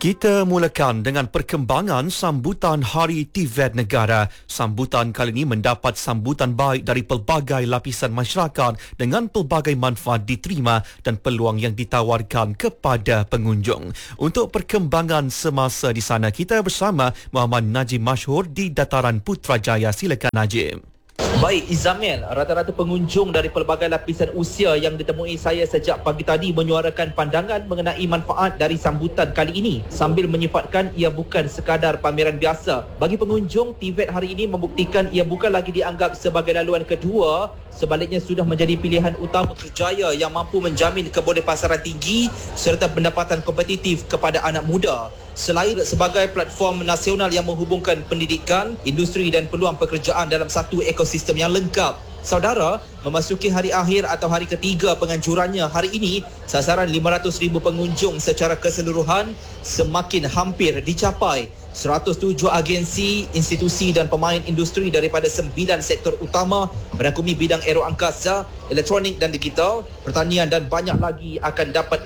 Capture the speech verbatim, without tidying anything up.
Kita mulakan dengan perkembangan sambutan Hari T V E T Negara. Sambutan kali ini mendapat sambutan baik dari pelbagai lapisan masyarakat dengan pelbagai manfaat diterima dan peluang yang ditawarkan kepada pengunjung. Untuk perkembangan semasa di sana, kita bersama Muhammad Najib Mashhur di Dataran Putrajaya. Silakan Najib. Baik, Izamil, rata-rata pengunjung dari pelbagai lapisan usia yang ditemui saya sejak pagi tadi menyuarakan pandangan mengenai manfaat dari sambutan kali ini sambil menyifatkan ia bukan sekadar pameran biasa. Bagi pengunjung, T V E T hari ini membuktikan ia bukan lagi dianggap sebagai laluan kedua, sebaliknya sudah menjadi pilihan utama Putrajaya yang mampu menjamin kebolehpasaran tinggi serta pendapatan kompetitif kepada anak muda. Selain sebagai platform nasional yang menghubungkan pendidikan, industri dan peluang pekerjaan dalam satu ekosistem yang lengkap. Saudara, memasuki hari akhir atau hari ketiga penganjurannya hari ini, sasaran lima ratus ribu pengunjung secara keseluruhan semakin hampir dicapai. seratus tujuh agensi, institusi dan pemain industri daripada sembilan sektor utama merangkumi bidang aeroangkasa, elektronik dan digital, pertanian dan banyak lagi akan dapat